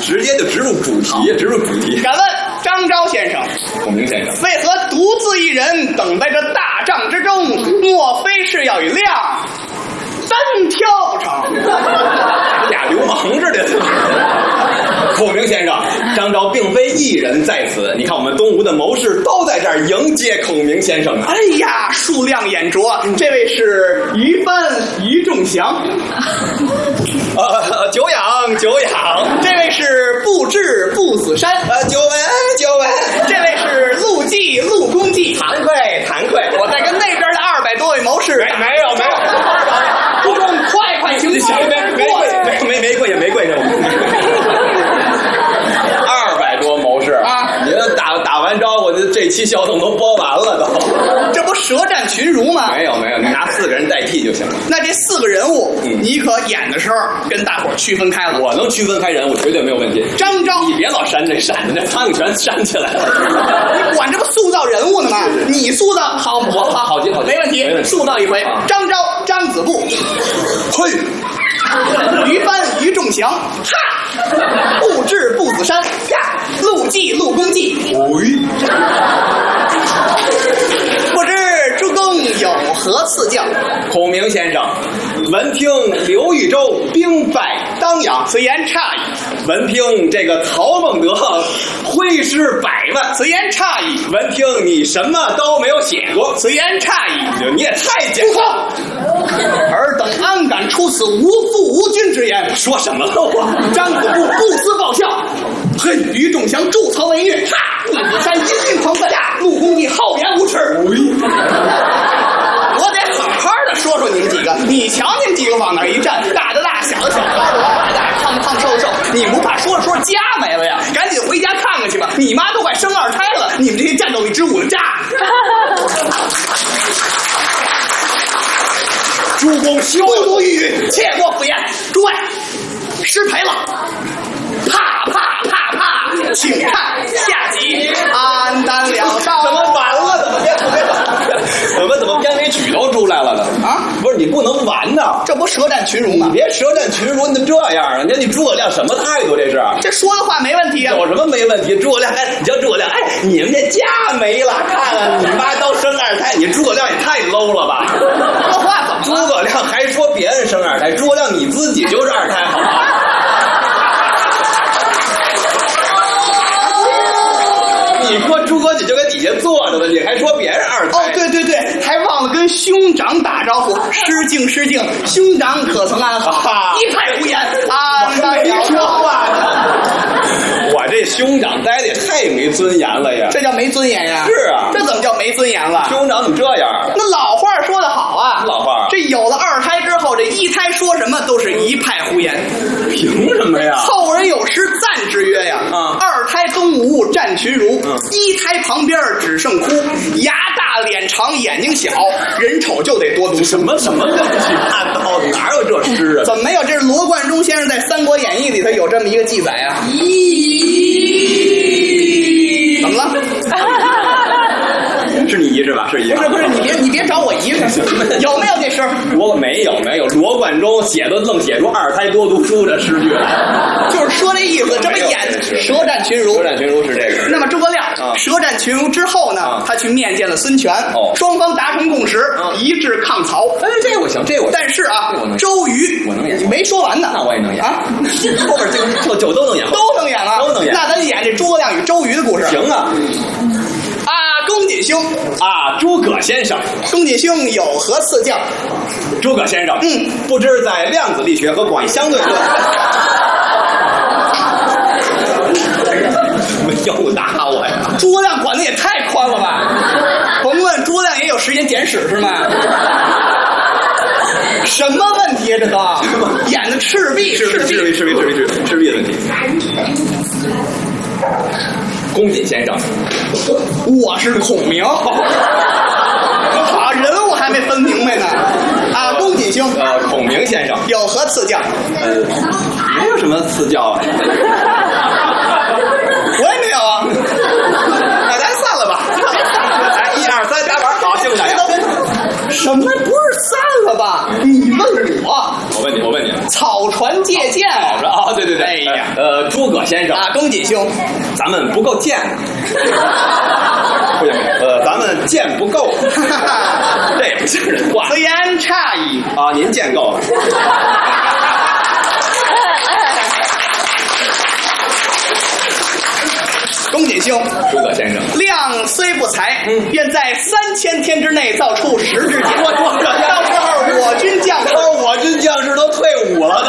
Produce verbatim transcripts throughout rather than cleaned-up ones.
直接就直入主题，直入主题。 敢问张昭先生， 孔明先生， 为何独自一人等在这大帐之中？莫非是要与亮单挑不成？ 俩流氓似的。孔明先生，张昭并非一人在此，你看我们东吴的谋士都在这儿迎接孔明先生啊！ 哎呀，数量眼拙，这位是于帆、于仲祥， 呃，久仰久仰。 这位是不治不死山， 呃，久闻久闻。 这位是陆绩陆公绩， 惭愧惭愧。 我在跟那边的二百多位谋士， 没没有没有， 不中，快快请坐。 没没没没没跪也没跪着。二百多谋士啊！你们打打完招呼，这期销售都播完了都。 这不舌战群儒吗？ 没有没有，你拿四个人代替就行了。 那这四个人物， 嗯、 你可演的时候跟大伙儿区分开了。 我能区分开人物，绝对没有问题。 张昭， 你别老扇这扇的，那苍蝇全扇起来了。 你管这不塑造人物呢吗？你塑造好，我好， 好极好极， 没问题。 没问题塑造一回，啊、张昭、张子布， 嘿， 于帆、于仲祥，哈，不治不死山，呀，陆绩陆公绩， 哎， 不知诸公有何赐教？ 孔明先生，闻听刘豫州兵败当阳， 此言差矣。 闻听这个曹孟德挥师百万， 此言差矣。 闻听你什么都没有写过， 此言差矣。 你也太简单。尔等安敢出此无父无君之言？ 说什么了我？ 张子布不思报效，嘿，于仲祥助曹为虐，哈，陆子山因病狂奔，呀，陆公义厚颜无耻。我得好好的说说你们几个，你瞧你们几个往那一站，大的大，小的小，高的高，矮的矮，胖的胖，瘦的瘦，你们不怕说着说着家没了呀？赶紧回家看看去吧，你妈都快生二胎了，你们这些战斗力之舞的家。 诸公休不语语，切莫敷衍。诸位，失陪了，啪啪啪啪，请看下集。安丹了烧， 怎么完了？怎么变？怎么怎么片尾曲都出来了呢？啊，不是你不能完呐！ 这不舌战群儒吗？ 你别舌战群儒，你这样啊？你你诸葛亮什么态度？这是？ 这说的话没问题啊。 有什么没问题？诸葛亮，哎，你叫诸葛亮，哎，你们这家没了，看看你妈都生二胎，你诸葛亮也太 low 了吧？ 这话怎么？ 诸葛亮还说别人生二胎，诸葛亮你自己就是二胎，好吗？你说诸葛瑾就在底下坐着呢，你还说别人二胎？ 哦，对对对，还忘了跟兄长打招呼，失敬失敬，兄长可曾安好？一派胡言，安丹了说话呢。我这兄长待的也太没尊严了呀！ 这叫没尊严呀？ 是啊， 这怎么叫没尊严了？ 兄长怎么这样？ 那老话说得好啊， 老话， 这有了二胎之后，这一胎说什么都是一派胡言。 凭什么呀？ 后人有诗赞之曰呀：啊，二胎东吴战群儒，嗯、一胎旁边只剩哭，牙大脸长眼睛小，人丑就得多读。 什么什么乱七八糟的，哪有这诗啊？ 怎么没有？这是罗贯中先生在《三国演义》里头有这么一个记载啊。怎么了？ 是你姨是吧？是姨。 不是不是，你别你别找我姨夫，有没有这诗？ 我没有没有，罗贯中写的愣写出二胎多读书这诗句来， 就是说这意思，这么演舌战群儒。 舌战群儒是这个。 那么诸葛亮啊， 舌战群儒之后呢，啊、他去面见了孙权， 哦， 双方达成共识，啊、一致抗曹。 哎，这我行，这我。 但是啊，周瑜我能演， 你没说完呢， 那我也能演啊， 后边这个这九都能演， 都能演啊， 都能演。 那咱演这诸葛亮与周瑜的故事。 行啊。 啊，公瑾兄啊，诸葛先生， 公瑾兄有何赐教？ 诸葛先生， 嗯， 不知在量子力学和广义相对论，没有打我呀！ 诸葛亮管的也太宽了吧？甭问，诸葛亮也有时间简史是吗？什么问题啊？这都演的赤壁， 赤壁，赤壁，赤壁，赤壁，赤壁的问题。公瑾先生， 我是孔明。好，人物还没分明白呢。啊，公瑾兄， 呃，孔明先生有何赐教？ 呃，没有什么赐教啊。 我也没有啊。那咱散了吧。 来，一二三，打板，好，谢谢大家。 什么不是散了吧？你问我？ 我问你，我问你， 草船借箭啊，对对对对， 哎呀， 呃，诸葛先生啊，公瑾兄， 咱们不够贱，不行，呃，咱们贱不够，这也不像人话。 此言差矣啊，您贱够了。 公瑾兄， 诸葛先生， 量虽不才， 嗯， 愿在三千天之内造出十之节。我我到时候我军将士， 我军将士都退伍了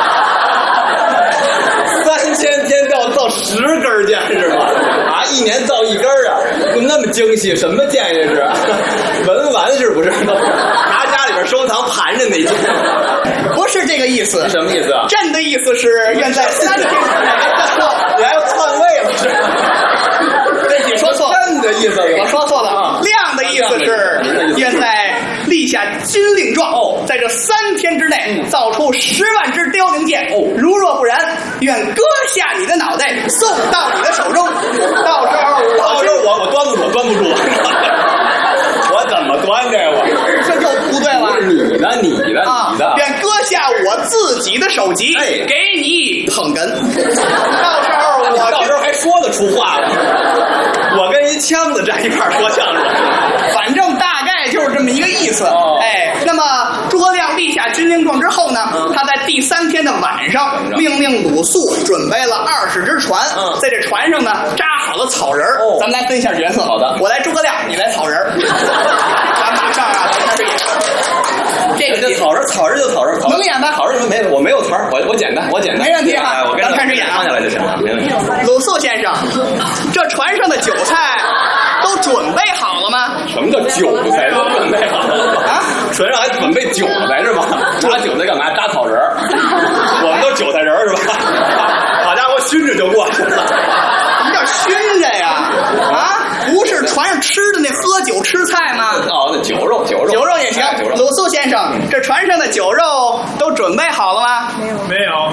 都，三千天要造十根箭是吗？啊，一年造一根啊，那么精细，什么箭这是？文玩是不是？拿家里边收藏盘着那箭。 不是这个意思。 什么意思啊？ 朕的意思是愿在三天之内。 你还要篡位了是吧？ 你说错了。 朕的意思， 我说错了啊。量的意思是愿在立下军令状，哦，在这三天之内造出十万支凋零箭。哦，如若不然，愿割下你的脑袋送到你的手中。到时候， 到时候我我端不住，端不住。我怎么端这我？ 这就不对了。 你的，你的， 啊， 你的。 愿割下我自己的首级， 哎， 给你捧哏。到时候我到时候还说得出话了。我跟一枪子站一块儿说相声， 反正大概就是这么一个意思。 哦， 哎，那么诸葛亮立下军令状之后呢，嗯，他在第三天的晚上命令鲁肃准备了二十只船，嗯，在这船上呢扎好了草人。哦，咱们来分一下角色。 好的， 我来诸葛亮，你来草人。咱马上啊，咱开始演。这个这草人，草人就草人， 能演吗？ 草人没，我没有词儿，我我简单，我简单， 没问题啊。 我跟咱开始演， 唱下来就行了，没问题。 鲁肃先生，这船上的酒菜都准备好了吗？ 什么叫韭菜都准备好了啊？船上还准备韭菜是吧？扎韭菜干嘛？扎草人儿。我们都韭菜人是吧？好家伙，熏着就过去了。 什么叫熏着呀？啊，不是船上吃的那喝酒吃菜吗？ 哦，那酒肉，酒肉， 酒肉也行。 哎、 鲁肃先生，这船上的酒肉都准备好了吗？ 没有，没有。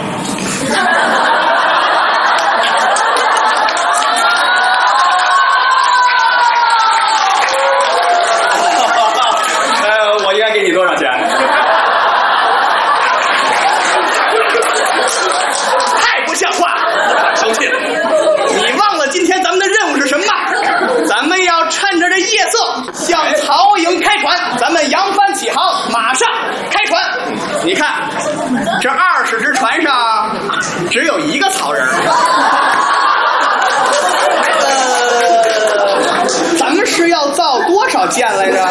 呃，我应该给你多少钱？ 太不像话！ 生气了。 你忘了今天咱们的任务是什么吗？咱们要趁着这夜色向曹营开船，咱们扬帆起航，马上开船。你看，这二十只船上只有一个草人。呃，咱们是要造多少箭来着？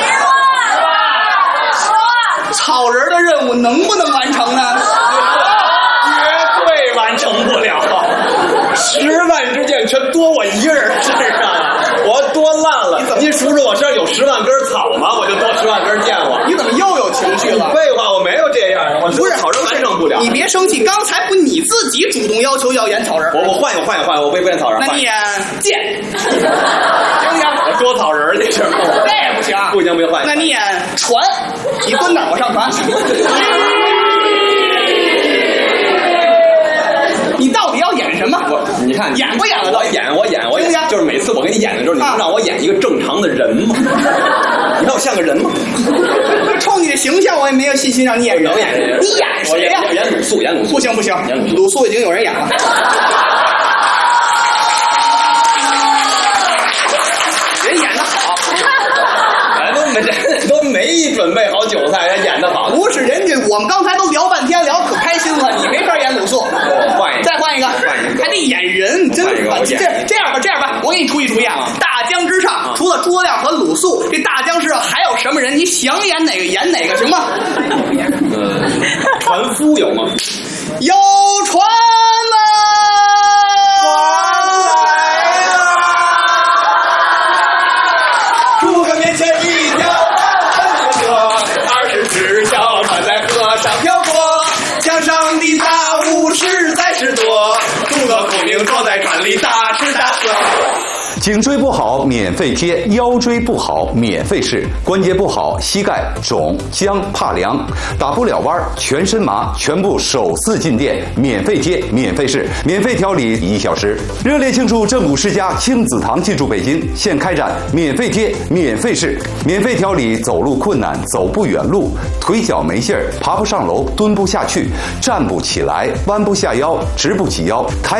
草人的任务能不能完成呢？ 绝对完成不了。十万支箭全多我一个人身上，我多烂了。您数数我身上有十万根草吗？我就多十万根箭我。 你怎么又有情绪了？ 废话，我没有这样，我不是草人完成不了。 你别生气，刚才不你自己主动要求要演草人？ 我我换一个换一个换一个，我不演草人。 那你演剑，行不行？ 我多草人这事儿， 这也不行。 不行不行，换一个。 那你演船，你蹲那儿，我上船。你到底要演什么？ 我你看演不演了？ 我演我演我演，就是每次我给你演的时候，你能让我演一个正常的人吗？你看我像个人吗？ 冲你的形象，我也没有信心让你演人。 演人， 你演谁呀？ 演鲁肃，演鲁肃。 不行不行，鲁肃已经有人演了。人演的好， 人都没人都没准备好韭菜，人演的好。 不是人家，我们刚才都聊半天，聊可开心了，你没法演鲁肃。 换一个， 再换一个，还得演人，真烦。这这样吧，这样吧，我给你出一主意啊！大江之上，除了诸葛亮和鲁肃，这大江之上还有什么人？你想演哪个演哪个，行吗？ 呃，船夫有吗？ 有船了， 船来了！诸葛面前一条大河，二十只小船在河上飘过，江上的大雾实在是多。诸葛孔明坐在船里大吃大喝。 颈椎不好免费贴，腰椎不好免费试，关节不好膝盖肿僵怕凉，打不了弯全身麻，全部首次进店，免费贴免费试，免费调理一小时。热烈庆祝正骨世家亲子堂进驻北京，现开展免费贴免费试，免费调理走路困难、走不远路、腿脚没劲儿、爬不上楼、蹲不下去、站不起来、弯不下腰、直不起腰、抬